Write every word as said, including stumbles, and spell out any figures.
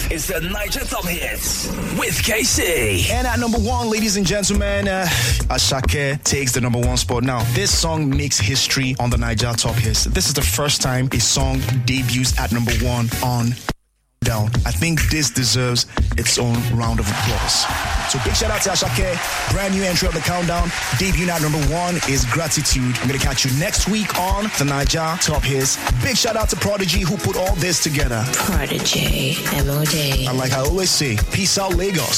is the Niger Top Hits with K C. And at number one, ladies and gentlemen, uh, Asake takes the number one spot. Now, this song makes history on the Niger Top Hits. This is the first time a song debuts at number one on Down. I think this deserves its own round of applause. So big shout out to Asake. Brand new entry of the countdown. Debuting at number one is Gratitude. I'm going to catch you next week on the Niger Top Hits. Big shout out to Prodigy who put all this together. Prodigy, M O D. And like I always say, peace out Lagos.